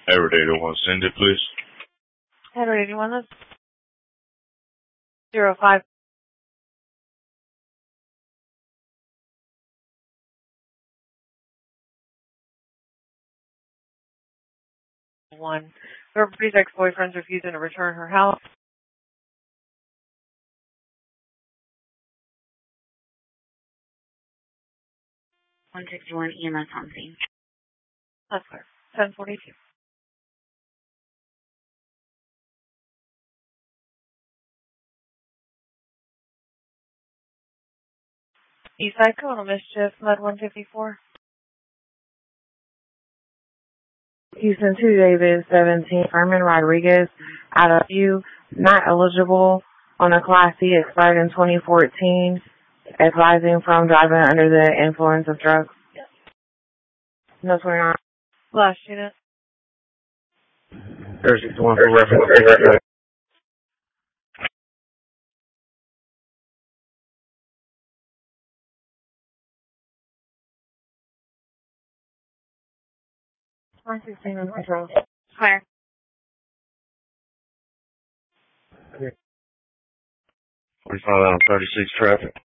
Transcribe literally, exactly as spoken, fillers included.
Everyday to one, send it, please. Everyday to one, zero five. One. Her previous ex-boyfriend's refusing to return her house. one sixty-one E M S on scene. That's clear. ten forty-two. Eastside Criminal Mischief, Med one fifty-four. Houston two Davis seventeen, Herman Rodriguez, out of you, not eligible on a Class C, expired in twenty fourteen, advising from driving under the influence of drugs. Yes. No twenty-nine. Last unit. thirty-six one for reference. one sixteen in control. Fire. forty-five out of thirty-six traffic.